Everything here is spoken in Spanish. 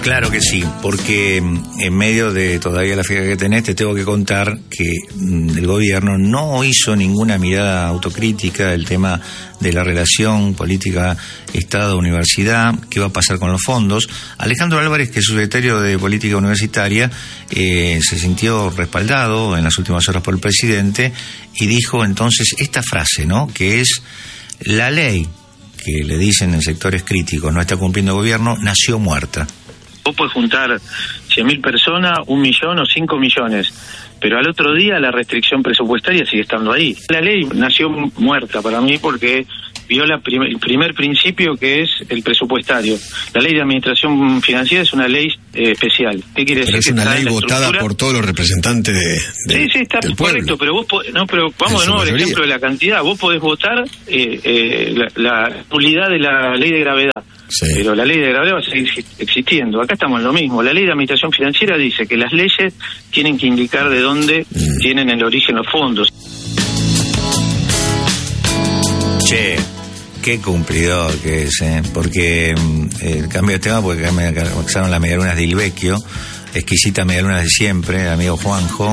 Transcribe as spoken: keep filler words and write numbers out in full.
Claro que sí, porque en medio de todavía la fiesta que tenés, te tengo que contar que el gobierno no hizo ninguna mirada autocrítica del tema de la relación política Estado-Universidad, qué va a pasar con los fondos. Alejandro Álvarez, que es secretario de Política Universitaria, eh, se sintió respaldado en las últimas horas por el presidente y dijo entonces esta frase, ¿no?, que es: la ley que le dicen en sectores críticos no está cumpliendo el gobierno, nació muerta. Vos podés juntar cien mil personas, un millón o cinco millones, pero al otro día la restricción presupuestaria sigue estando ahí. La ley nació muerta para mí porque viola prim- el primer principio, que es el presupuestario. La ley de administración financiera es una ley eh, especial. ¿Qué quiere pero decir? es una que ley votada por todos los representantes de, de sí, sí, está del correcto, pueblo. pero vos podés, no, pero vamos de nuevo al ejemplo de la cantidad. Vos podés votar eh, eh, la, la nulidad de la ley de gravedad. Sí. Pero la ley de gravedad va a seguir existiendo. Acá estamos en lo mismo. La ley de administración financiera dice que las leyes tienen que indicar de dónde mm. tienen el origen los fondos. Che, qué cumplidor que es, ¿eh? Porque eh, cambio de tema, porque me casaron las medialunas de Ilvecchio, exquisita medialunas de siempre, el amigo Juanjo,